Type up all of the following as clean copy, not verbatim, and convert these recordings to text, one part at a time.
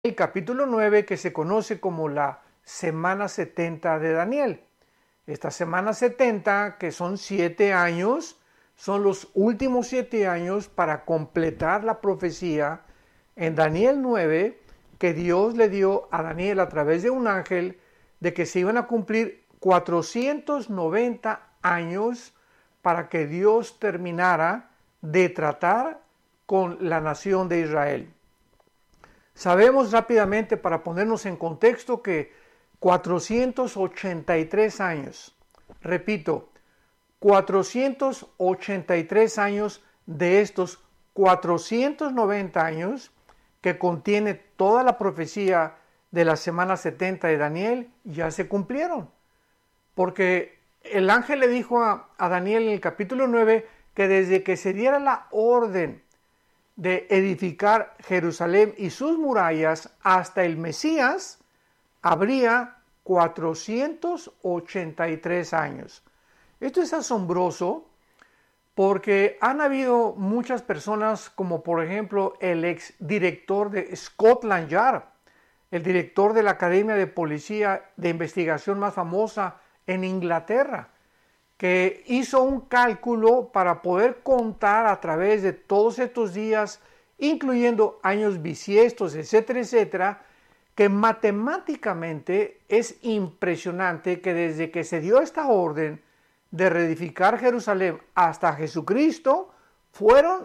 el capítulo 9, que se conoce como la semana 70 de Daniel. Esta semana 70, que son 7 años, son los últimos 7 años para completar la profecía en Daniel 9 que Dios le dio a Daniel a través de un ángel de que se iban a cumplir 490 años para que Dios terminara de tratar con la nación de Israel. Sabemos rápidamente, para ponernos en contexto, que 483 años, repito, 483 años de estos 490 años que contiene toda la profecía de la semana 70 de Daniel ya se cumplieron. Porque el ángel le dijo a Daniel en el capítulo 9 que desde que se diera la orden de edificar Jerusalén y sus murallas hasta el Mesías, habría 483 años. Esto es asombroso porque han habido muchas personas, como por ejemplo el ex director de Scotland Yard, el director de la Academia de Policía de Investigación más famosa en Inglaterra, que hizo un cálculo para poder contar a través de todos estos días, incluyendo años bisiestos, etcétera, etcétera, que matemáticamente es impresionante que desde que se dio esta orden de reedificar Jerusalén hasta Jesucristo fueron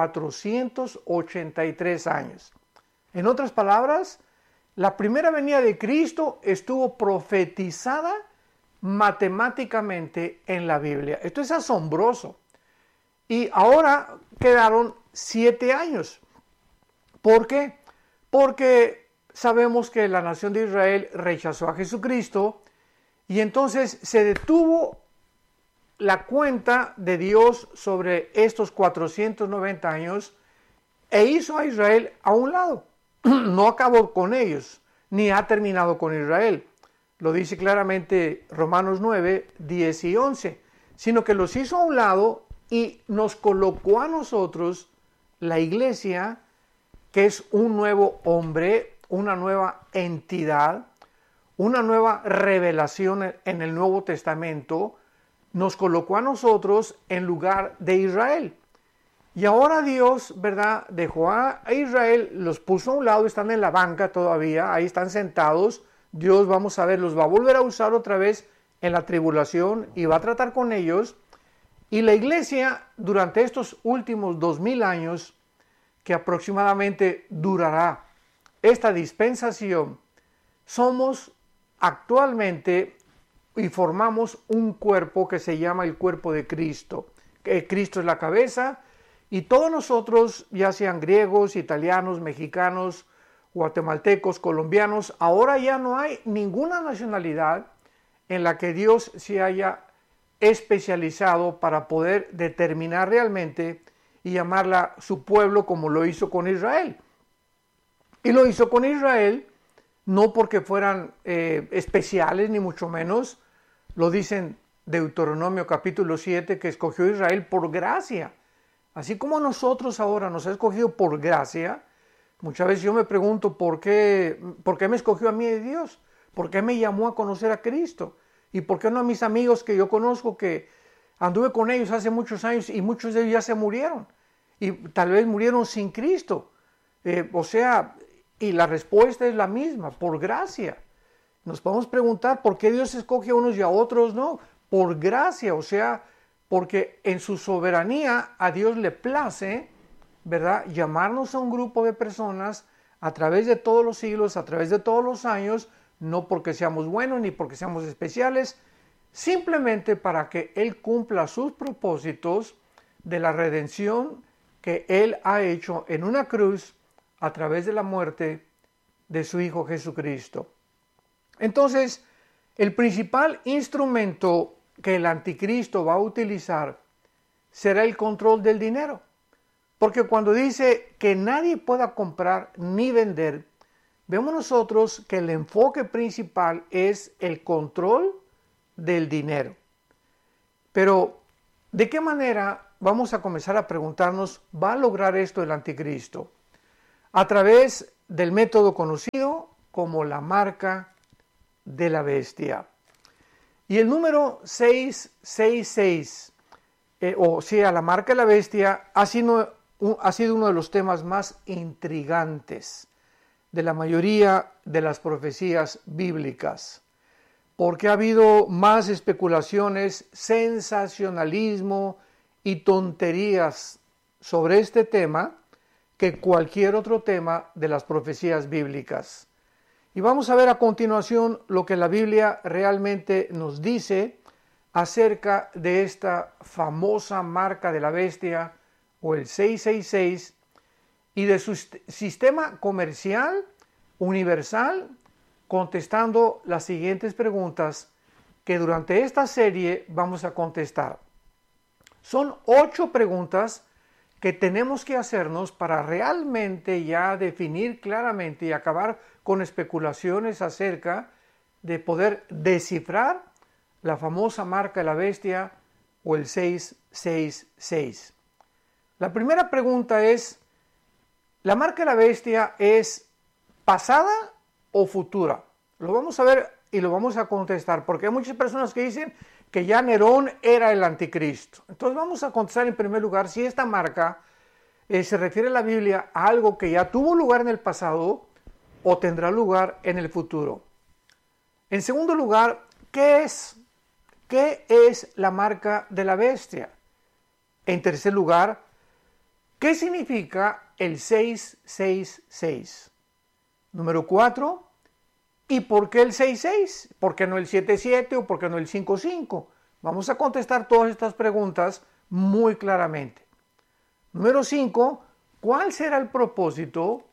483 años. En otras palabras, la primera venida de Cristo estuvo profetizada matemáticamente en la Biblia. Esto es asombroso. Y ahora quedaron 7 años. ¿Por qué? Porque sabemos que la nación de Israel rechazó a Jesucristo y entonces se detuvo la cuenta de Dios sobre estos 490 años e hizo a Israel a un lado. No acabó con ellos, ni ha terminado con Israel. Lo dice claramente Romanos 9, 10 y 11, sino que los hizo a un lado y nos colocó a nosotros, la iglesia, que es un nuevo hombre, una nueva entidad, una nueva revelación en el Nuevo Testamento, nos colocó a nosotros en lugar de Israel. Y ahora Dios, ¿verdad?, dejó a Israel, los puso a un lado, están en la banca todavía, ahí están sentados. Dios, vamos a ver, los va a volver a usar otra vez en la tribulación y va a tratar con ellos. Y la iglesia, durante estos últimos 2000 años, que aproximadamente durará esta dispensación, somos actualmente y formamos un cuerpo que se llama el cuerpo de Cristo. Cristo es la cabeza y todos nosotros, ya sean griegos, italianos, mexicanos, guatemaltecos, colombianos, ahora ya no hay ninguna nacionalidad en la que Dios se haya especializado para poder determinar realmente y llamarla su pueblo, como lo hizo con Israel. Y lo hizo con Israel no porque fueran especiales, ni mucho menos. Lo dicen Deuteronomio capítulo 7, que escogió Israel por gracia. Así como nosotros ahora nos ha escogido por gracia. Muchas veces yo me pregunto ¿por qué me escogió a mí de Dios? ¿Por qué me llamó a conocer a Cristo? ¿Y por qué no a mis amigos que yo conozco, que anduve con ellos hace muchos años y muchos de ellos ya se murieron? Y tal vez murieron sin Cristo. Y la respuesta es la misma, por gracia. Nos podemos preguntar por qué Dios escoge a unos y a otros no. Por gracia, porque en su soberanía a Dios le place, ¿verdad?, llamarnos a un grupo de personas a través de todos los siglos, a través de todos los años, no porque seamos buenos ni porque seamos especiales, simplemente para que Él cumpla sus propósitos de la redención que Él ha hecho en una cruz a través de la muerte de su Hijo Jesucristo. Entonces, el principal instrumento que el anticristo va a utilizar será el control del dinero. Porque cuando dice que nadie pueda comprar ni vender, vemos nosotros que el enfoque principal es el control del dinero. Pero, ¿de qué manera vamos a comenzar a preguntarnos, va a lograr esto el anticristo? A través del método conocido como la marca de la bestia. Y el número 666, la marca de la bestia, ha sido uno de los temas más intrigantes de la mayoría de las profecías bíblicas, porque ha habido más especulaciones, sensacionalismo y tonterías sobre este tema que cualquier otro tema de las profecías bíblicas. Y vamos a ver a continuación lo que la Biblia realmente nos dice acerca de esta famosa marca de la bestia o el 666 y de su sistema comercial universal, contestando las siguientes preguntas que durante esta serie vamos a contestar. Son 8 preguntas que tenemos que hacernos para realmente ya definir claramente y acabar con especulaciones acerca de poder descifrar la famosa marca de la bestia o el 666. La primera pregunta es, ¿la marca de la bestia es pasada o futura? Lo vamos a ver y lo vamos a contestar, porque hay muchas personas que dicen que ya Nerón era el anticristo. Entonces vamos a contestar en primer lugar si esta marca se refiere a la Biblia a algo que ya tuvo lugar en el pasado o tendrá lugar en el futuro. En segundo lugar, ¿qué es la marca de la bestia? En tercer lugar, ¿qué significa el 666? Número 4, ¿y por qué el 66? ¿Por qué no el 77 o por qué no el 55? Vamos a contestar todas estas preguntas muy claramente. Número 5, ¿cuál será el propósito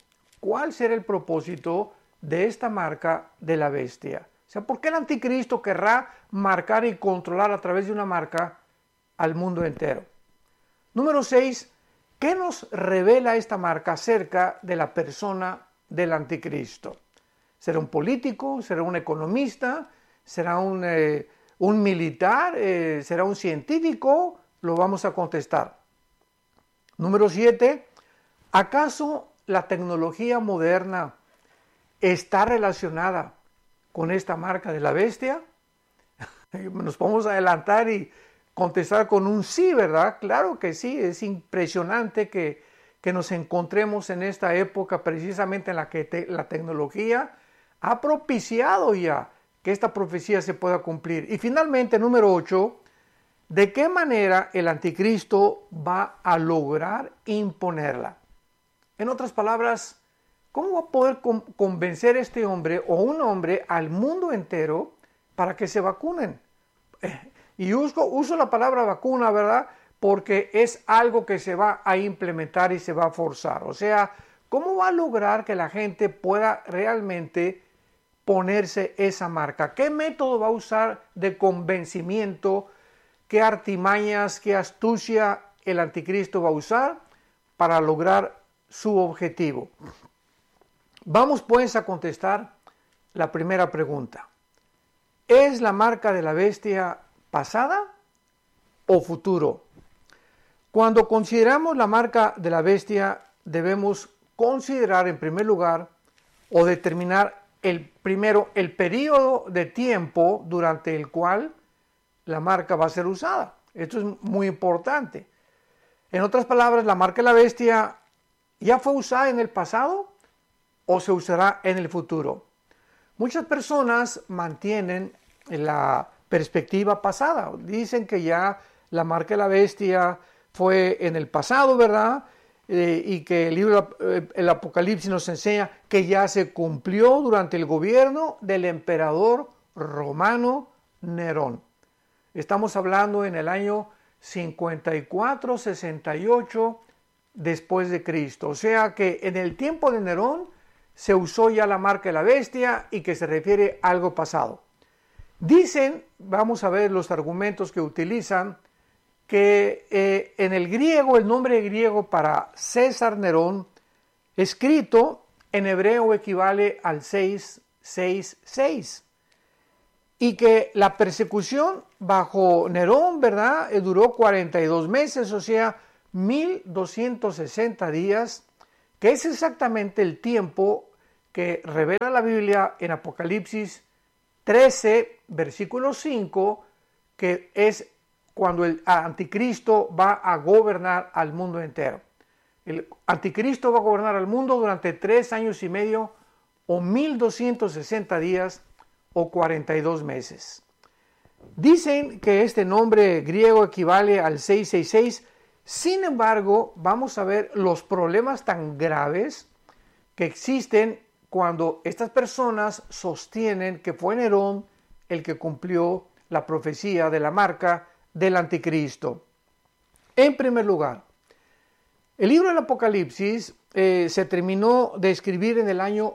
de esta marca de la bestia? O sea, ¿por qué el anticristo querrá marcar y controlar a través de una marca al mundo entero? Número 6, ¿qué nos revela esta marca acerca de la persona del anticristo? ¿Será un político? ¿Será un economista? ¿Será un militar? ¿Será un científico? Lo vamos a contestar. Número 7, ¿acaso la tecnología moderna está relacionada con esta marca de la bestia? Nos podemos adelantar y contestar con un sí, ¿verdad? Claro que sí, es impresionante que nos encontremos en esta época precisamente en la que la tecnología ha propiciado ya que esta profecía se pueda cumplir. Y finalmente, número 8, ¿de qué manera el anticristo va a lograr imponerla? En otras palabras, ¿cómo va a poder convencer este hombre o un hombre al mundo entero para que se vacunen? Y uso la palabra vacuna, ¿verdad? Porque es algo que se va a implementar y se va a forzar. O sea, ¿cómo va a lograr que la gente pueda realmente ponerse esa marca? ¿Qué método va a usar de convencimiento? ¿Qué artimañas, qué astucia el anticristo va a usar para lograr su objetivo? Vamos pues a contestar la primera pregunta. ¿Es la marca de la bestia pasada o futuro? Cuando consideramos la marca de la bestia, debemos considerar en primer lugar o determinar el periodo de tiempo durante el cual la marca va a ser usada. Esto es muy importante. En otras palabras, ¿la marca de la bestia ya fue usada en el pasado o se usará en el futuro? Muchas personas mantienen la perspectiva pasada. Dicen que ya la marca de la bestia fue en el pasado, ¿verdad? Y que el Apocalipsis nos enseña que ya se cumplió durante el gobierno del emperador romano Nerón. Estamos hablando en el año 54-68 después de Cristo. O sea que en el tiempo de Nerón se usó ya la marca de la bestia y que se refiere a algo pasado. Dicen, vamos a ver los argumentos que utilizan, que en el griego, el nombre griego para César Nerón, escrito en hebreo equivale al 666. Y que la persecución bajo Nerón, ¿verdad?, duró 42 meses, o sea, 1260 días, que es exactamente el tiempo que revela la Biblia en Apocalipsis 13, versículo 5, que es cuando el anticristo va a gobernar al mundo entero. El anticristo va a gobernar al mundo durante 3 años y medio o 1260 días o 42 meses. Dicen que este nombre griego equivale al 666, sin embargo, vamos a ver los problemas tan graves que existen cuando estas personas sostienen que fue Nerón el que cumplió la profecía de la marca del anticristo. En primer lugar, el libro del Apocalipsis se terminó de escribir en el año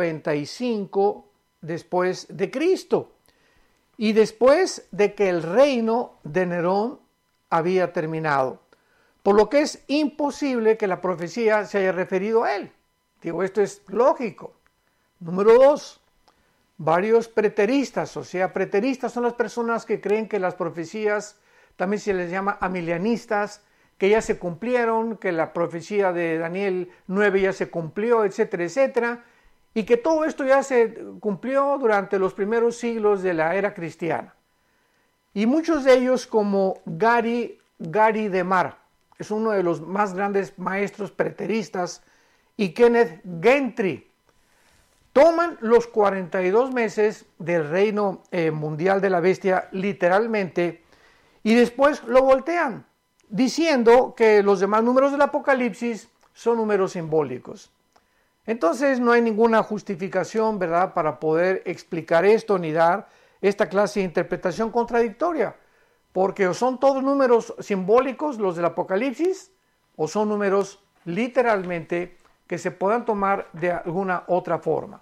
95 después de Cristo y después de que el reino de Nerón había terminado, por lo que es imposible que la profecía se haya referido a él. Digo, esto es lógico. Número 2, varios preteristas, o sea, preteristas son las personas que creen que las profecías, también se les llama amilianistas, que ya se cumplieron, que la profecía de Daniel 9 ya se cumplió, etcétera, etcétera, y que todo esto ya se cumplió durante los primeros siglos de la era cristiana. Y muchos de ellos, como Gary de Mar, es uno de los más grandes maestros preteristas, y Kenneth Gentry, toman los 42 meses del reino mundial de la bestia literalmente y después lo voltean, diciendo que los demás números del Apocalipsis son números simbólicos. Entonces no hay ninguna justificación, ¿verdad?, para poder explicar esto ni dar esta clase de interpretación contradictoria, porque o son todos números simbólicos los del Apocalipsis o son números literalmente que se puedan tomar de alguna otra forma.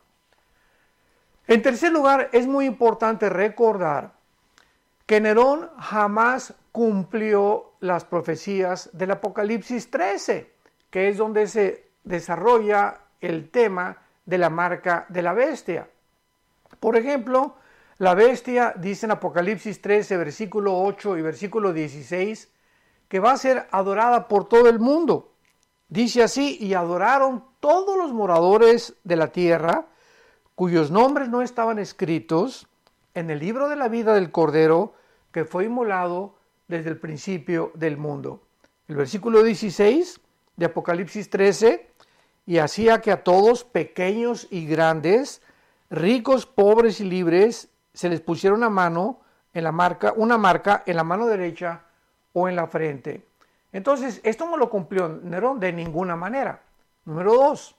En tercer lugar, es muy importante recordar que Nerón jamás cumplió las profecías del Apocalipsis 13, que es donde se desarrolla el tema de la marca de la bestia. Por ejemplo, la bestia dice en Apocalipsis 13, versículo 8 y versículo 16, que va a ser adorada por todo el mundo. Dice así, y adoraron todos los moradores de la tierra, cuyos nombres no estaban escritos en el libro de la vida del Cordero, que fue inmolado desde el principio del mundo. El versículo 16 de Apocalipsis 13, y hacía que a todos, pequeños y grandes, ricos, pobres y libres, se les pusiera una marca en la mano derecha o en la frente. Entonces, esto no lo cumplió Nerón de ninguna manera. Número 2,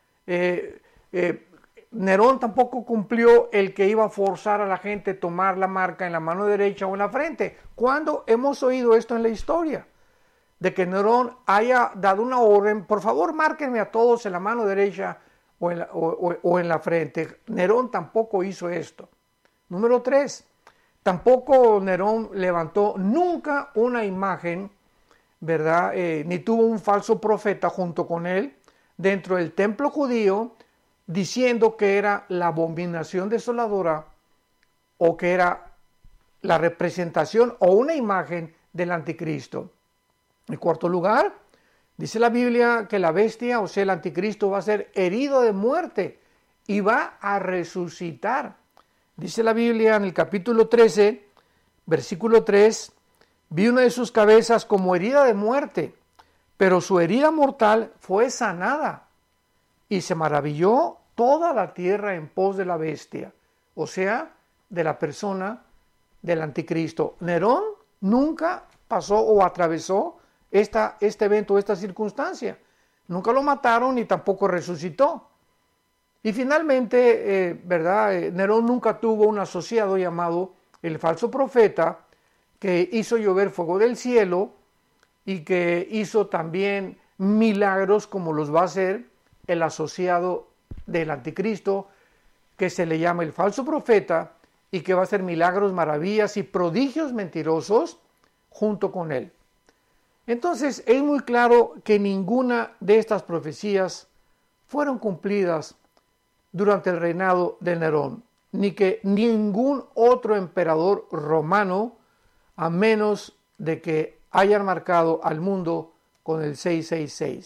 Nerón tampoco cumplió el que iba a forzar a la gente a tomar la marca en la mano derecha o en la frente. ¿Cuándo hemos oído esto en la historia? De que Nerón haya dado una orden, por favor márquenme a todos en la mano derecha o en la frente. Nerón tampoco hizo esto. Número 3, tampoco Nerón levantó nunca una imagen, ¿verdad? Ni tuvo un falso profeta junto con él dentro del templo judío, diciendo que era la abominación desoladora o que era la representación o una imagen del anticristo. En cuarto lugar, dice la Biblia que la bestia, o sea el anticristo, va a ser herido de muerte y va a resucitar. Dice la Biblia en el capítulo 13, versículo 3, vi una de sus cabezas como herida de muerte, pero su herida mortal fue sanada. Y se maravilló toda la tierra en pos de la bestia, o sea, de la persona del anticristo. Nerón nunca pasó o atravesó este evento, esta circunstancia. Nunca lo mataron ni tampoco resucitó. Y finalmente, Nerón nunca tuvo un asociado llamado el falso profeta, que hizo llover fuego del cielo y que hizo también milagros como los va a hacer el asociado del anticristo, que se le llama el falso profeta y que va a hacer milagros, maravillas y prodigios mentirosos junto con él. Entonces es muy claro que ninguna de estas profecías fueron cumplidas durante el reinado de Nerón, ni que ningún otro emperador romano, a menos de que hayan marcado al mundo con el 666.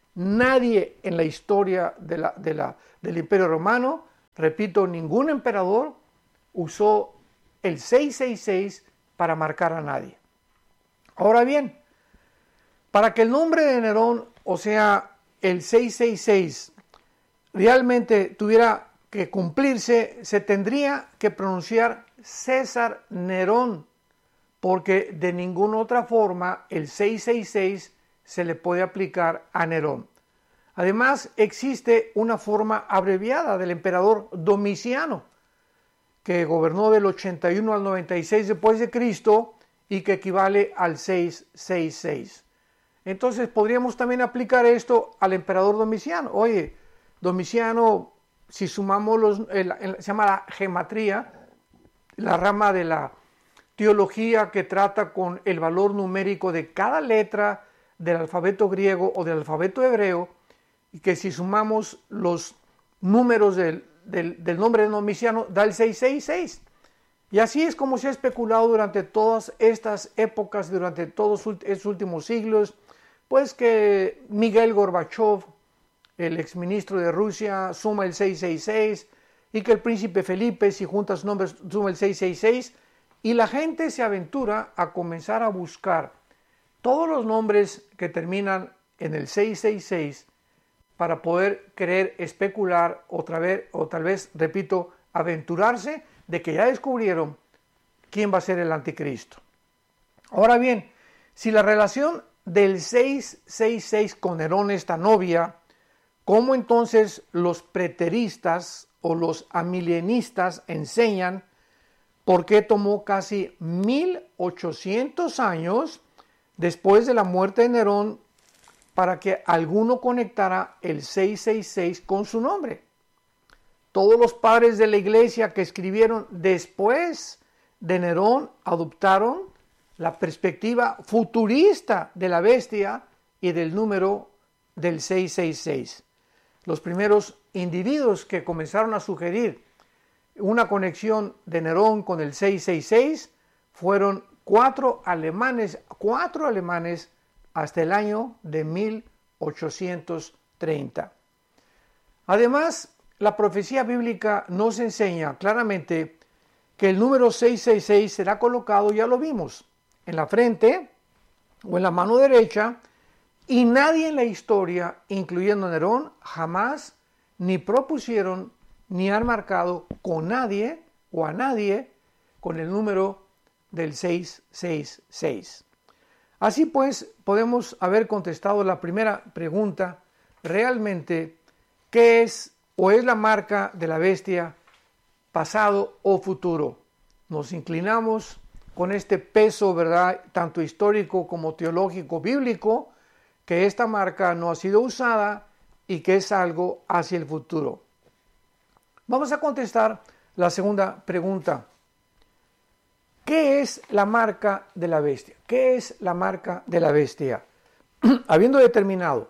Nadie en la historia del Imperio Romano, repito, ningún emperador usó el 666 para marcar a nadie. Ahora bien, para que el nombre de Nerón, o sea, el 666, realmente tuviera que cumplirse, se tendría que pronunciar César Nerón, porque de ninguna otra forma el 666 se le puede aplicar a Nerón. Además, existe una forma abreviada del emperador Domiciano, que gobernó del 81 al 96 después de Cristo y que equivale al 666. Entonces podríamos también aplicar esto al emperador Domiciano. Oye, Domiciano, si sumamos se llama la gematría, la rama de la teología que trata con el valor numérico de cada letra del alfabeto griego o del alfabeto hebreo, y que si sumamos los números del nombre de Domiciano da el 666. Y así es como se ha especulado durante todas estas épocas, durante todos estos últimos siglos, pues que Miguel Gorbachev, el exministro de Rusia, suma el 666, y que el príncipe Felipe, si junta sus nombres, suma el 666, y la gente se aventura a comenzar a buscar todos los nombres que terminan en el 666 para poder querer especular o tal vez, repito, aventurarse de que ya descubrieron quién va a ser el anticristo. Ahora bien, si la relación del 666 con Nerón es tan obvia, ¿cómo entonces los preteristas o los amilienistas enseñan por qué tomó casi 1800 años después de la muerte de Nerón para que alguno conectara el 666 con su nombre? Todos los padres de la iglesia que escribieron después de Nerón adoptaron la perspectiva futurista de la bestia y del número del 666. Los primeros individuos que comenzaron a sugerir una conexión de Nerón con el 666 fueron cuatro alemanes hasta el año de 1830. Además, la profecía bíblica nos enseña claramente que el número 666 será colocado, ya lo vimos, en la frente o en la mano derecha, y nadie en la historia, incluyendo Nerón, jamás ni propusieron ni han marcado con nadie o a nadie con el número del 666. Así pues, podemos haber contestado la primera pregunta: realmente, ¿qué es o es la marca de la bestia, pasado o futuro? Nos inclinamos con este peso, ¿verdad?, tanto histórico como teológico bíblico, que esta marca no ha sido usada y que es algo hacia el futuro. Vamos a contestar la segunda pregunta. ¿Qué es la marca de la bestia? ¿Qué es la marca de la bestia? Habiendo determinado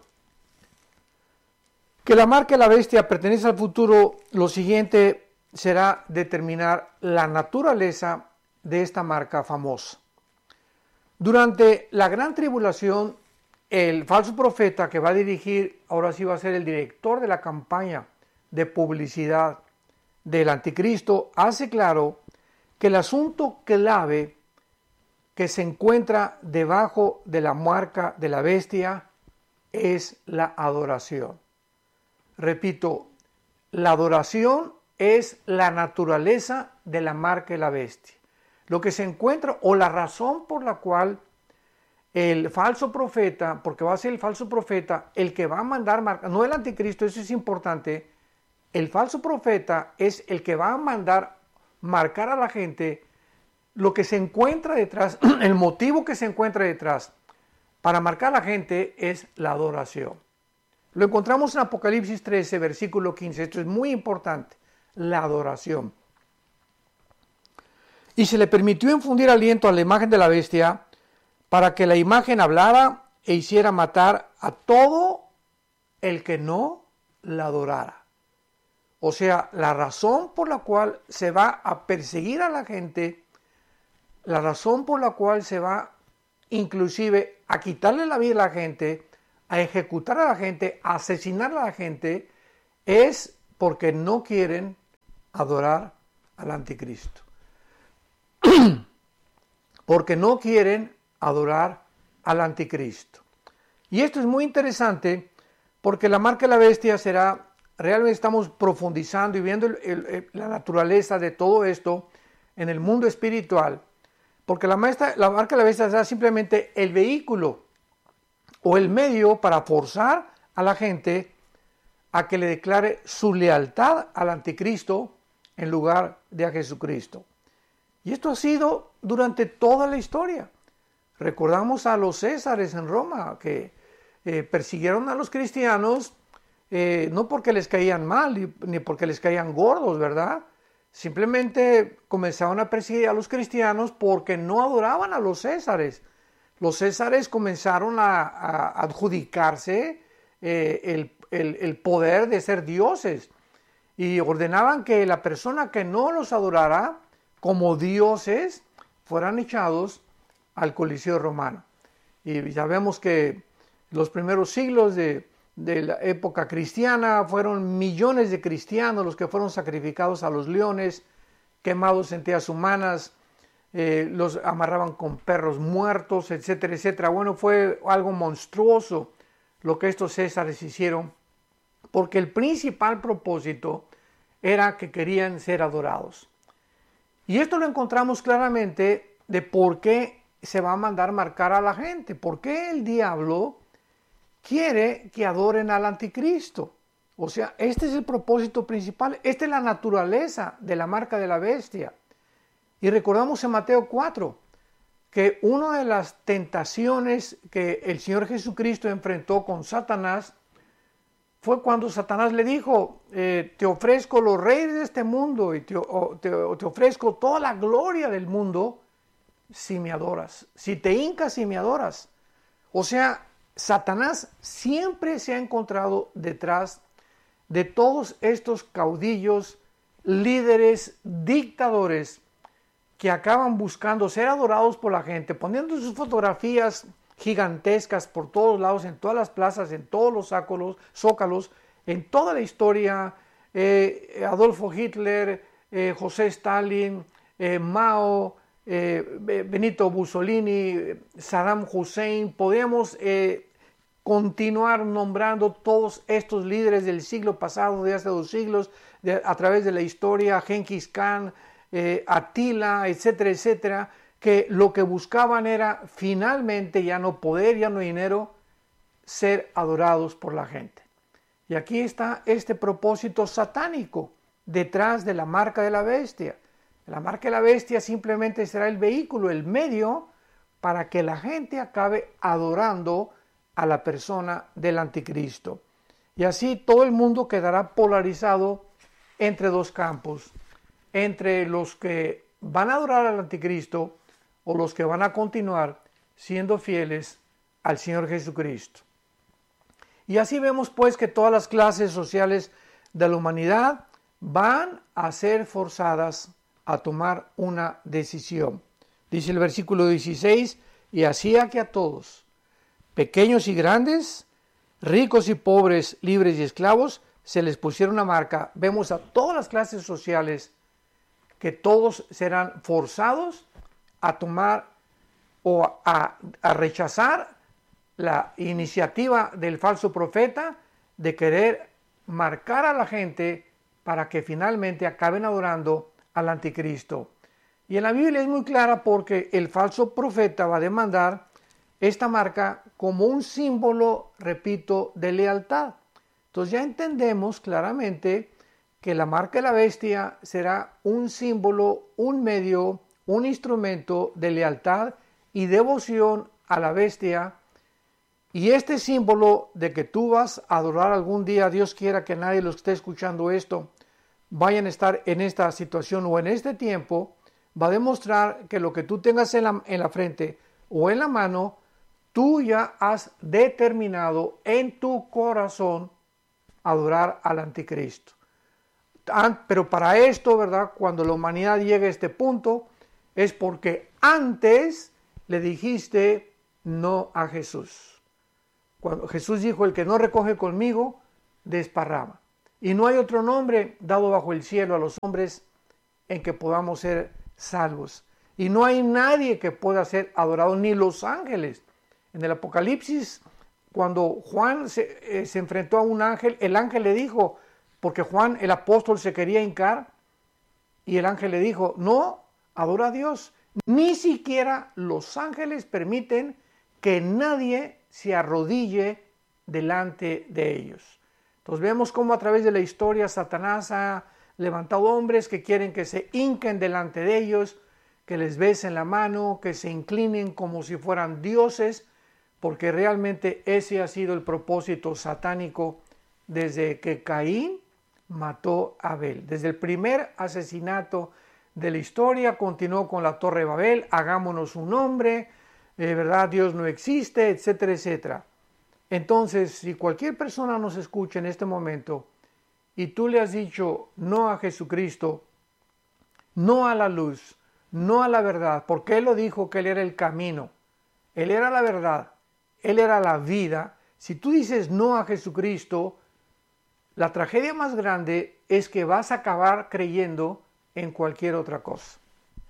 que la marca de la bestia pertenece al futuro, lo siguiente será determinar la naturaleza de esta marca famosa. Durante la gran tribulación, el falso profeta que va a dirigir, ahora sí va a ser el director de la campaña de publicidad del anticristo, hace claro que el asunto clave que se encuentra debajo de la marca de la bestia es la adoración. Repito, la adoración es la naturaleza de la marca de la bestia. Lo que se encuentra, o la razón por la cual el falso profeta, porque va a ser el falso profeta el que va a mandar marca, no el anticristo, eso es importante. El falso profeta es el que va a mandar marcar a la gente. Lo que se encuentra detrás, el motivo que se encuentra detrás para marcar a la gente es la adoración. Lo encontramos en Apocalipsis 13, versículo 15. Esto es muy importante, la adoración. Y se le permitió infundir aliento a la imagen de la bestia para que la imagen hablara e hiciera matar a todo el que no la adorara. O sea, la razón por la cual se va a perseguir a la gente, la razón por la cual se va inclusive a quitarle la vida a la gente, a ejecutar a la gente, a asesinar a la gente, es porque no quieren adorar al anticristo. Porque no quieren adorar al anticristo. Y esto es muy interesante porque la marca de la bestia será, realmente estamos profundizando y viendo la naturaleza de todo esto en el mundo espiritual, porque la marca de la bestia será simplemente el vehículo o el medio para forzar a la gente a que le declare su lealtad al anticristo en lugar de a Jesucristo. Y esto ha sido durante toda la historia. Recordamos a los césares en Roma que persiguieron a los cristianos no porque les caían mal ni porque les caían gordos, ¿verdad? Simplemente comenzaron a perseguir a los cristianos porque no adoraban a los césares. Los césares comenzaron a adjudicarse el poder de ser dioses y ordenaban que la persona que no los adorara como dioses fueran echados al Coliseo romano. Y sabemos que los primeros siglos de la época cristiana fueron millones de cristianos los que fueron sacrificados a los leones, quemados en teas humanas, los amarraban con perros muertos, etcétera, etcétera. Bueno, fue algo monstruoso lo que estos césares hicieron, porque el principal propósito era que querían ser adorados. Y esto lo encontramos claramente de por qué se va a mandar marcar a la gente. ¿Por qué el diablo quiere que adoren al anticristo? O sea, este es el propósito principal. Esta es la naturaleza de la marca de la bestia. Y recordamos en Mateo 4 que una de las tentaciones que el Señor Jesucristo enfrentó con Satanás fue cuando Satanás le dijo, te ofrezco los reyes de este mundo y te ofrezco toda la gloria del mundo si me adoras, si te hincas y me adoras. O sea, Satanás siempre se ha encontrado detrás de todos estos caudillos, líderes, dictadores que acaban buscando ser adorados por la gente, poniendo sus fotografías gigantescas por todos lados, en todas las plazas, en todos los zócalos, en toda la historia, Adolfo Hitler, José Stalin, Mao, Benito Mussolini, Saddam Hussein. Podemos continuar nombrando todos estos líderes del siglo pasado, de hace 2 siglos, a través de la historia, Genghis Khan, Atila, etcétera, etcétera, que lo que buscaban era finalmente ya no poder, ya no dinero, ser adorados por la gente. Y aquí está este propósito satánico detrás de la marca de la bestia. La marca de la bestia simplemente será el vehículo, el medio para que la gente acabe adorando a la persona del anticristo. Y así todo el mundo quedará polarizado entre 2 campos, entre los que van a adorar al anticristo o los que van a continuar siendo fieles al Señor Jesucristo. Y así vemos pues que todas las clases sociales de la humanidad van a ser forzadas a tomar una decisión. Dice el versículo 16, y hacía que a todos, pequeños y grandes, ricos y pobres, libres y esclavos, se les pusiera una marca. Vemos a todas las clases sociales que todos serán forzados a tomar o a rechazar la iniciativa del falso profeta de querer marcar a la gente para que finalmente acaben adorando al anticristo. Y en la Biblia es muy clara porque el falso profeta va a demandar esta marca como un símbolo, repito, de lealtad. Entonces ya entendemos claramente que la marca de la bestia será un símbolo, un medio, un instrumento de lealtad y devoción a la bestia. Y este símbolo de que tú vas a adorar algún día, Dios quiera que nadie de los que esté escuchando esto vayan a estar en esta situación o en este tiempo, va a demostrar que lo que tú tengas en la frente o en la mano, tú ya has determinado en tu corazón adorar al anticristo. Pero para esto, ¿verdad? Cuando la humanidad llegue a este punto, es porque antes le dijiste no a Jesús. Cuando Jesús dijo, el que no recoge conmigo, desparrama. Y no hay otro nombre dado bajo el cielo a los hombres en que podamos ser salvos. Y no hay nadie que pueda ser adorado, ni los ángeles. En el Apocalipsis, cuando Juan se enfrentó a un ángel, el ángel le dijo, porque Juan el apóstol se quería hincar, y el ángel le dijo, no, adora a Dios. Ni siquiera los ángeles permiten que nadie se arrodille delante de ellos. Entonces vemos cómo a través de la historia Satanás ha levantado hombres que quieren que se hinquen delante de ellos, que les besen la mano, que se inclinen como si fueran dioses, porque realmente ese ha sido el propósito satánico desde que Caín mató a Abel. Desde el primer asesinato de la historia continuó con la Torre de Babel, hagámonos un nombre, ¿verdad? Dios no existe, etcétera, etcétera. Entonces, si cualquier persona nos escucha en este momento y tú le has dicho no a Jesucristo, no a la luz, no a la verdad, porque Él lo dijo que Él era el camino, Él era la verdad, Él era la vida. Si tú dices no a Jesucristo, la tragedia más grande es que vas a acabar creyendo en cualquier otra cosa.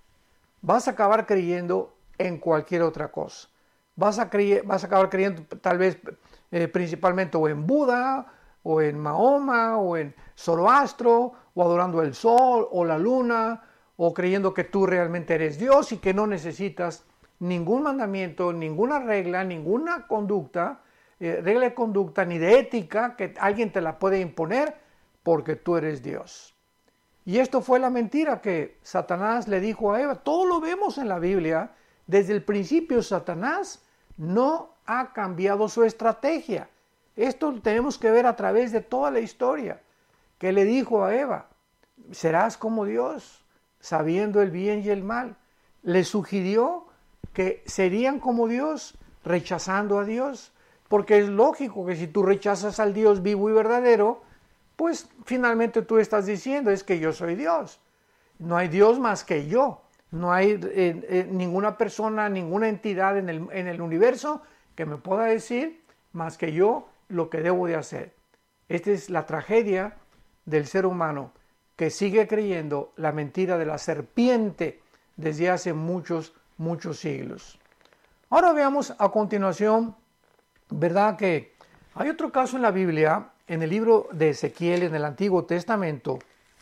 Vas a acabar creyendo en cualquier otra cosa. Vas a acabar creyendo tal vez principalmente o en Buda, o en Mahoma, o en Zoroastro, o adorando el sol, o la luna, o creyendo que tú realmente eres Dios y que no necesitas ningún mandamiento, ninguna regla, ninguna conducta, regla de conducta ni de ética que alguien te la puede imponer porque tú eres Dios. Y esto fue la mentira que Satanás le dijo a Eva. Todo lo vemos en la Biblia. Desde el principio Satanás no ha cambiado su estrategia. Esto lo tenemos que ver a través de toda la historia. Que le dijo a Eva, serás como Dios, sabiendo el bien y el mal. Le sugirió que serían como Dios, rechazando a Dios. Porque es lógico que si tú rechazas al Dios vivo y verdadero, pues finalmente tú estás diciendo es que yo soy Dios. No hay Dios más que yo. No hay ninguna persona, ninguna entidad en el universo que me pueda decir más que yo lo que debo de hacer. Esta es la tragedia del ser humano que sigue creyendo la mentira de la serpiente desde hace muchos, muchos siglos. Ahora veamos a continuación, ¿verdad? Que hay otro caso en la Biblia, en el libro de Ezequiel, en el Antiguo Testamento,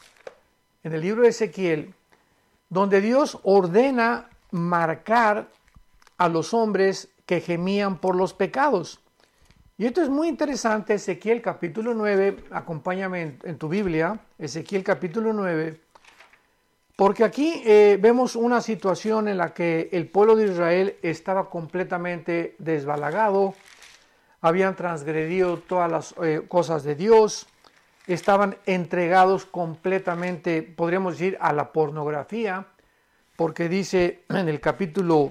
en el libro de Ezequiel, donde Dios ordena marcar a los hombres que gemían por los pecados. Y esto es muy interesante, Ezequiel capítulo 9, acompáñame en tu Biblia, Ezequiel capítulo 9, porque aquí vemos una situación en la que el pueblo de Israel estaba completamente desbalagado, habían transgredido todas las cosas de Dios, estaban entregados completamente, podríamos decir, a la pornografía, porque dice en el capítulo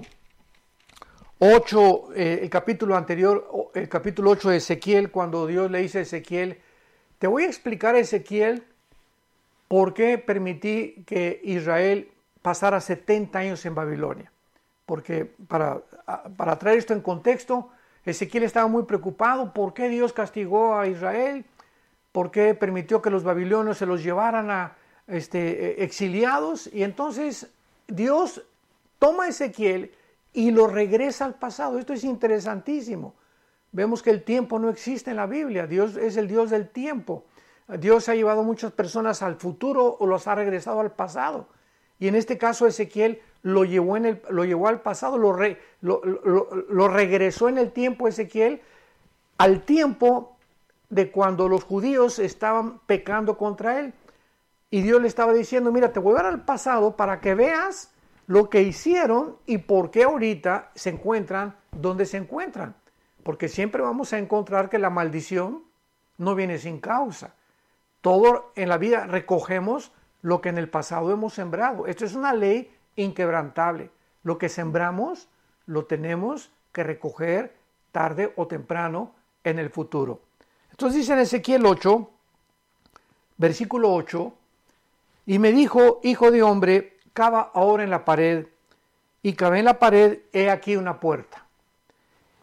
8, el capítulo anterior, el capítulo 8 de Ezequiel, cuando Dios le dice a Ezequiel, te voy a explicar, Ezequiel, por qué permití que Israel pasara 70 años en Babilonia. Porque para traer esto en contexto, Ezequiel estaba muy preocupado, ¿por qué Dios castigó a Israel? ¿Por qué permitió que los babilonios se los llevaran a exiliados? Y entonces Dios toma a Ezequiel y lo regresa al pasado. Esto es interesantísimo. Vemos que el tiempo no existe en la Biblia. Dios es el Dios del tiempo. Dios ha llevado muchas personas al futuro o los ha regresado al pasado. Y en este caso Ezequiel lo llevó al pasado, lo regresó en el tiempo Ezequiel al tiempo de cuando los judíos estaban pecando contra él. Y Dios le estaba diciendo, mira, te voy a dar al pasado para que veas lo que hicieron y por qué ahorita se encuentran donde se encuentran. Porque siempre vamos a encontrar que la maldición no viene sin causa. Todo en la vida recogemos lo que en el pasado hemos sembrado. Esto es una ley inquebrantable. Lo que sembramos lo tenemos que recoger tarde o temprano en el futuro. Entonces dice en Ezequiel 8, versículo 8, y me dijo, hijo de hombre, cava ahora en la pared, y cavé en la pared, he aquí una puerta.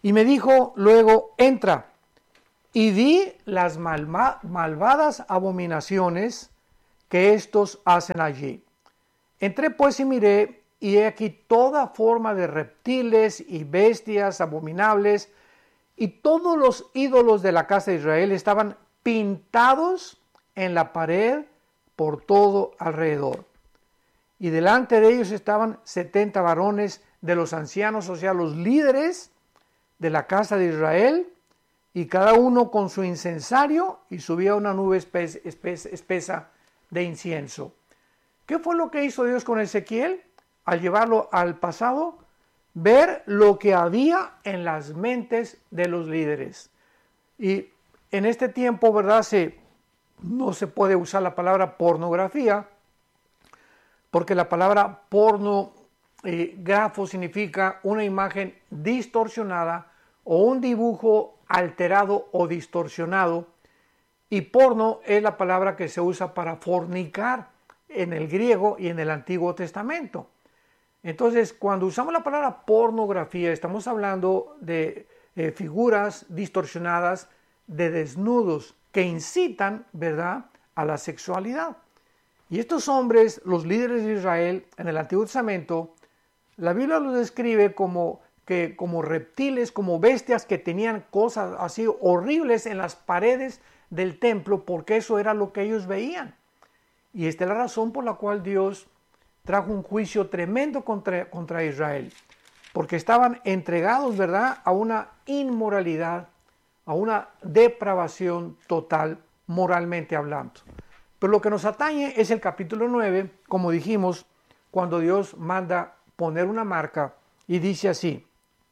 Y me dijo luego, entra, y vi las malvadas abominaciones que estos hacen allí. Entré pues y miré, y he aquí toda forma de reptiles y bestias abominables, y todos los ídolos de la casa de Israel estaban pintados en la pared por todo alrededor. Y delante de ellos estaban 70 varones de los ancianos, o sea, los líderes de la casa de Israel, y cada uno con su incensario, y subía una nube espesa de incienso. ¿Qué fue lo que hizo Dios con Ezequiel? Al llevarlo al pasado, ver lo que había en las mentes de los líderes. Y en este tiempo, ¿verdad? No se puede usar la palabra pornografía, porque la palabra pornografo significa una imagen distorsionada o un dibujo alterado o distorsionado, y porno es la palabra que se usa para fornicar en el griego y en el Antiguo Testamento. Entonces, cuando usamos la palabra pornografía, estamos hablando de figuras distorsionadas de desnudos que incitan, ¿verdad?, a la sexualidad. Y estos hombres, los líderes de Israel en el Antiguo Testamento, la Biblia los describe como reptiles, como bestias que tenían cosas así horribles en las paredes del templo, porque eso era lo que ellos veían. Y esta es la razón por la cual Dios trajo un juicio tremendo contra Israel, porque estaban entregados, ¿verdad?, a una inmoralidad, a una depravación total, moralmente hablando. Pero lo que nos atañe es el capítulo 9, como dijimos, cuando Dios manda poner una marca, y dice así,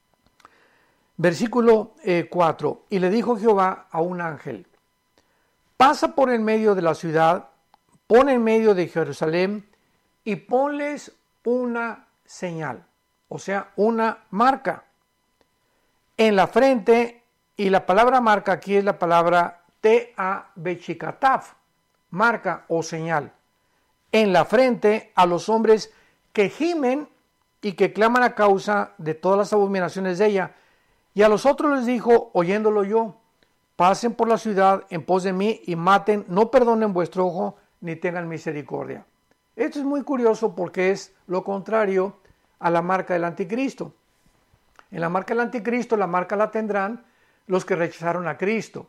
versículo 4, y le dijo Jehová a un ángel, pasa por en medio de la ciudad, pon en medio de Jerusalén, y ponles una señal, o sea, una marca, en la frente, y la palabra marca aquí es la palabra T-A-B-Chikataf, marca o señal, en la frente a los hombres que gimen y que claman a causa de todas las abominaciones de ella. Y a los otros les dijo, oyéndolo yo, pasen por la ciudad en pos de mí y maten, no perdonen vuestro ojo, ni tengan misericordia. Esto es muy curioso porque es lo contrario a la marca del anticristo. En la marca del anticristo, la marca la tendrán los que rechazaron a Cristo.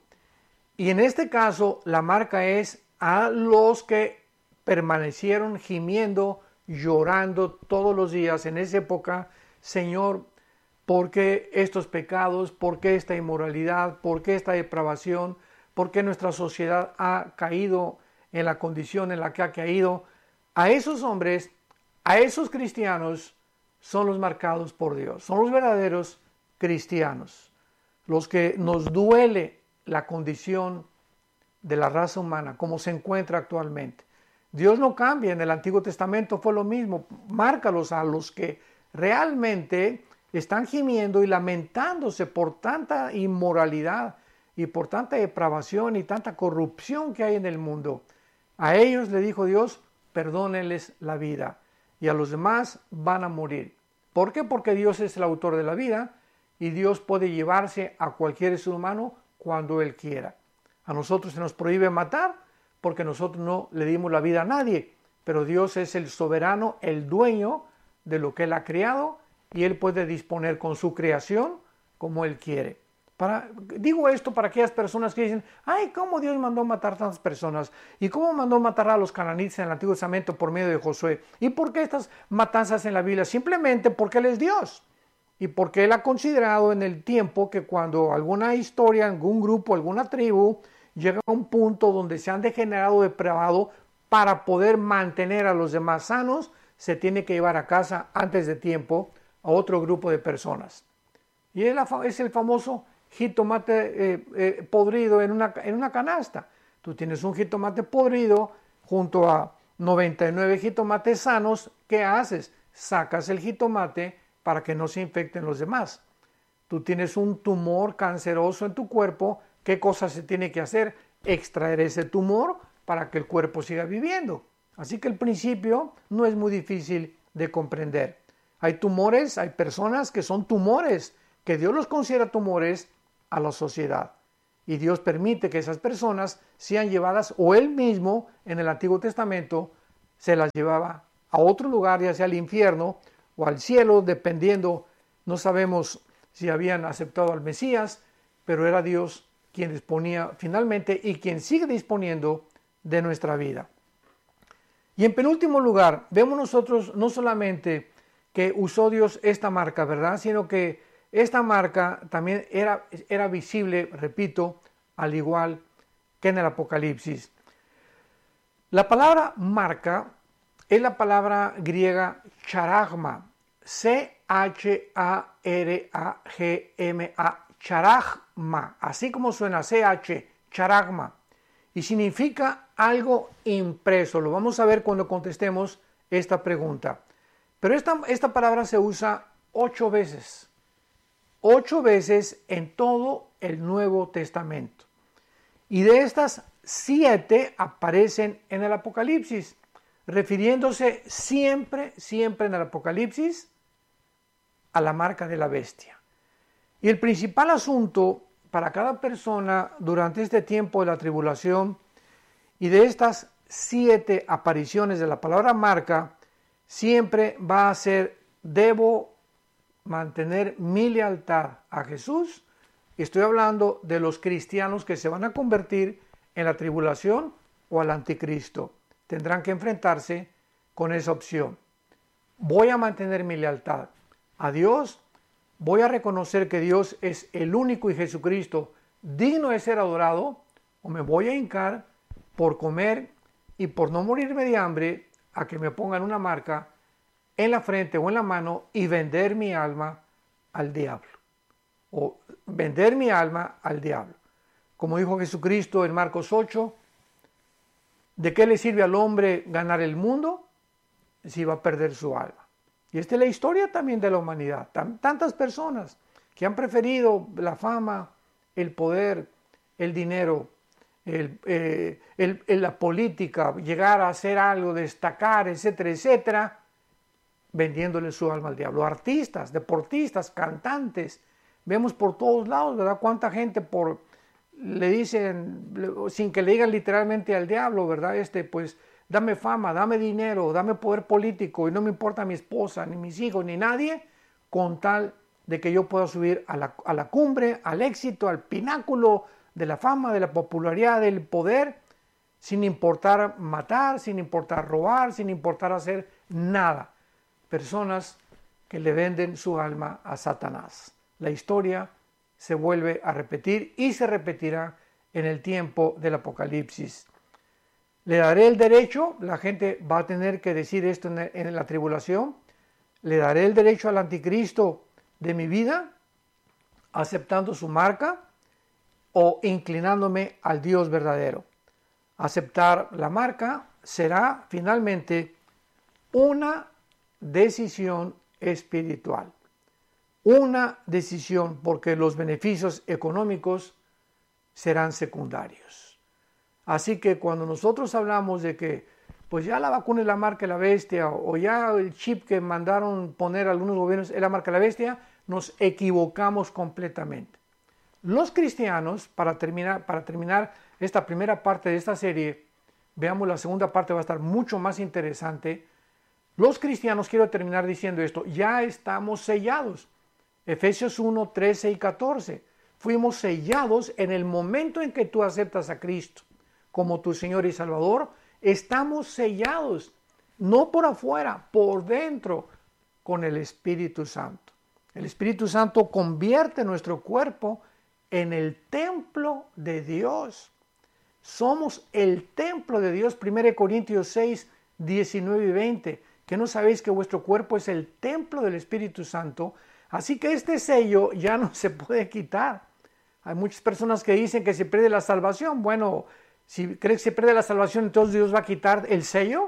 Y en este caso, la marca es a los que permanecieron gimiendo, llorando todos los días en esa época, Señor, ¿por qué estos pecados? ¿Por qué esta inmoralidad? ¿Por qué esta depravación? ¿Por qué nuestra sociedad ha caído en la condición en la que ha caído? A esos hombres, a esos cristianos, son los marcados por Dios, son los verdaderos cristianos, los que nos duele la condición de la raza humana, como se encuentra actualmente. Dios no cambia, en el Antiguo Testamento fue lo mismo, márcalos a los que realmente están gimiendo y lamentándose por tanta inmoralidad y por tanta depravación y tanta corrupción que hay en el mundo. A ellos le dijo Dios, perdónenles la vida, y a los demás van a morir. ¿Por qué? Porque Dios es el autor de la vida y Dios puede llevarse a cualquier ser humano cuando Él quiera. A nosotros se nos prohíbe matar porque nosotros no le dimos la vida a nadie, pero Dios es el soberano, el dueño de lo que Él ha creado y Él puede disponer con su creación como Él quiere. Digo esto para aquellas personas que dicen, ay, ¿cómo Dios mandó matar a tantas personas? ¿Y cómo mandó matar a los cananitas en el Antiguo Testamento por medio de Josué? ¿Y por qué estas matanzas en la Biblia? Simplemente porque Él es Dios. Y porque Él ha considerado en el tiempo que cuando alguna historia, algún grupo, alguna tribu llega a un punto donde se han degenerado, depravado, para poder mantener a los demás sanos, se tiene que llevar a casa antes de tiempo a otro grupo de personas. Y es el famoso jitomate podrido en una canasta. Tú tienes un jitomate podrido junto a 99 jitomates sanos. ¿Qué haces? Sacas el jitomate para que no se infecten los demás. Tú tienes un tumor canceroso en tu cuerpo. ¿Qué cosa se tiene que hacer? Extraer ese tumor para que el cuerpo siga viviendo. Así que el principio no es muy difícil de comprender. Hay tumores, hay personas que son tumores que Dios los considera tumores a la sociedad. Y Dios permite que esas personas sean llevadas, o Él mismo en el Antiguo Testamento se las llevaba a otro lugar, ya sea al infierno o al cielo, dependiendo, no sabemos si habían aceptado al Mesías, pero era Dios quien disponía finalmente y quien sigue disponiendo de nuestra vida. Y en penúltimo lugar, vemos nosotros no solamente que usó Dios esta marca, ¿verdad? Sino que esta marca también era visible, repito, al igual que en el Apocalipsis. La palabra marca es la palabra griega charagma, C-H-A-R-A-G-M-A, charagma, así como suena, C-H, charagma, y significa algo impreso. Lo vamos a ver cuando contestemos esta pregunta. Pero esta palabra se usa 8 veces. 8 veces en todo el Nuevo Testamento. Y de estas 7 aparecen en el Apocalipsis, refiriéndose siempre en el Apocalipsis a la marca de la bestia. Y el principal asunto para cada persona durante este tiempo de la tribulación y de estas 7 apariciones de la palabra marca, siempre va a ser: debo mantener mi lealtad a Jesús. Estoy hablando de los cristianos que se van a convertir en la tribulación o al anticristo. Tendrán que enfrentarse con esa opción. Voy a mantener mi lealtad a Dios. Voy a reconocer que Dios es el único y Jesucristo digno de ser adorado, o me voy a hincar por comer y por no morirme de hambre a que me pongan una marca en la frente o en la mano y vender mi alma al diablo. O vender mi alma al diablo. Como dijo Jesucristo en Marcos 8, ¿de qué le sirve al hombre ganar el mundo si va a perder su alma? Y esta es la historia también de la humanidad. Tantas personas que han preferido la fama, el poder, el dinero, la política, llegar a hacer algo, destacar, etcétera, etcétera, vendiéndole su alma al diablo. Artistas, deportistas, cantantes, vemos por todos lados, ¿verdad? Cuánta gente le dicen, sin que le digan literalmente al diablo, ¿verdad? Pues dame fama, dame dinero, dame poder político y no me importa mi esposa, ni mis hijos, ni nadie, con tal de que yo pueda subir a la cumbre, al éxito, al pináculo de la fama, de la popularidad, del poder, sin importar matar, sin importar robar, sin importar hacer nada. Personas que le venden su alma a Satanás. La historia se vuelve a repetir y se repetirá en el tiempo del Apocalipsis. ¿Le daré el derecho? La gente va a tener que decir esto en la tribulación. ¿Le daré el derecho al anticristo de mi vida, aceptando su marca o inclinándome al Dios verdadero? Aceptar la marca será finalmente una decisión espiritual. Una decisión, porque los beneficios económicos serán secundarios. Así que cuando nosotros hablamos de que pues ya la vacuna es la marca de la bestia, o ya el chip que mandaron poner algunos gobiernos es la marca de la bestia, nos equivocamos completamente. Los cristianos, para terminar esta primera parte de esta serie, veamos la segunda parte, va a estar mucho más interesante. Los cristianos, quiero terminar diciendo esto, ya estamos sellados. Efesios 1, 13 y 14. Fuimos sellados en el momento en que tú aceptas a Cristo como tu Señor y Salvador. Estamos sellados, no por afuera, por dentro, con el Espíritu Santo. El Espíritu Santo convierte nuestro cuerpo en el templo de Dios. Somos el templo de Dios. 1 Corintios 6, 19 y 20. ¿Que no sabéis que vuestro cuerpo es el templo del Espíritu Santo? Así que este sello ya no se puede quitar. Hay muchas personas que dicen que se pierde la salvación. Bueno, si crees que se pierde la salvación, entonces Dios va a quitar el sello.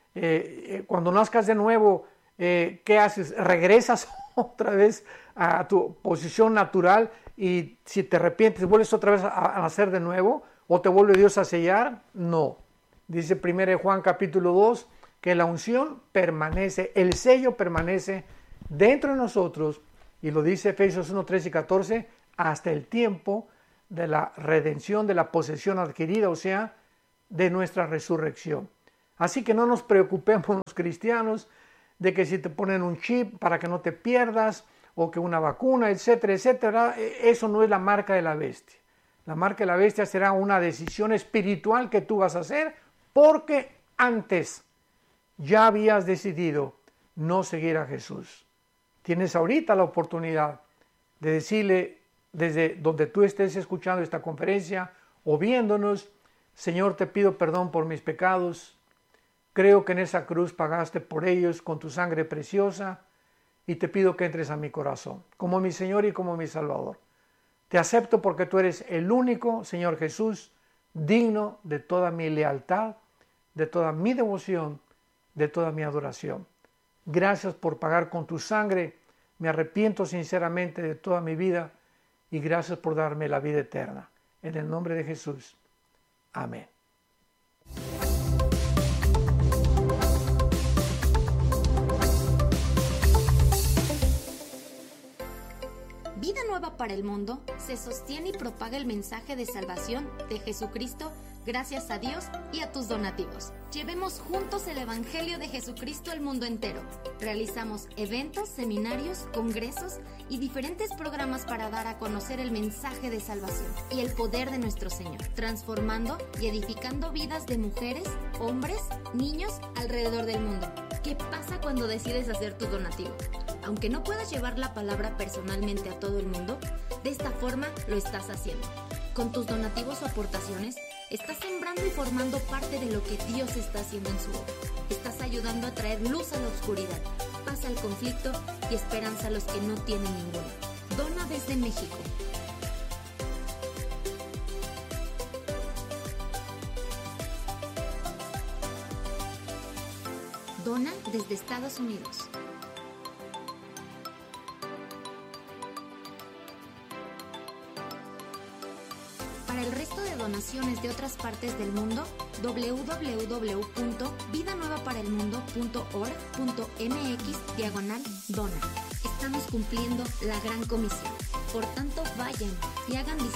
Cuando nazcas de nuevo, ¿qué haces? ¿Regresas otra vez a tu posición natural? Y si te arrepientes, ¿vuelves otra vez a nacer de nuevo? ¿O te vuelve Dios a sellar? No. Dice 1 Juan capítulo 2, que la unción permanece, el sello permanece dentro de nosotros Y lo dice Efesios 1, 13 y 14, hasta el tiempo de la redención, de la posesión adquirida, o sea, de nuestra resurrección. Así que no nos preocupemos los cristianos de que si te ponen un chip para que no te pierdas, o que una vacuna, etcétera, etcétera. Eso no es la marca de la bestia. La marca de la bestia será una decisión espiritual que tú vas a hacer porque antes ya habías decidido no seguir a Jesús. Tienes ahorita la oportunidad de decirle desde donde tú estés escuchando esta conferencia o viéndonos: Señor, te pido perdón por mis pecados. Creo que en esa cruz pagaste por ellos con tu sangre preciosa y te pido que entres a mi corazón como mi Señor y como mi Salvador. Te acepto porque tú eres el único, Señor Jesús, digno de toda mi lealtad, de toda mi devoción, de toda mi adoración. Gracias por pagar con tu sangre. Me arrepiento sinceramente de toda mi vida y gracias por darme la vida eterna. En el nombre de Jesús. Amén. Vida Nueva para el Mundo se sostiene y propaga el mensaje de salvación de Jesucristo gracias a Dios y a tus donativos. Llevemos juntos el Evangelio de Jesucristo al mundo entero. Realizamos eventos, seminarios, congresos y diferentes programas para dar a conocer el mensaje de salvación y el poder de nuestro Señor, transformando y edificando vidas de mujeres, hombres, niños alrededor del mundo. ¿Qué pasa cuando decides hacer tu donativo? Aunque no puedas llevar la palabra personalmente a todo el mundo, de esta forma lo estás haciendo. Con tus donativos o aportaciones, estás sembrando y formando parte de lo que Dios está haciendo en su obra. Estás ayudando a traer luz a la oscuridad, paz al conflicto y esperanza a los que no tienen ninguna. Dona desde México. Dona desde Estados Unidos. Para el resto de donaciones de otras partes del mundo, www.vidanuevaparelmundo.org.mx/dona. Estamos cumpliendo la gran comisión. Por tanto, vayan y hagan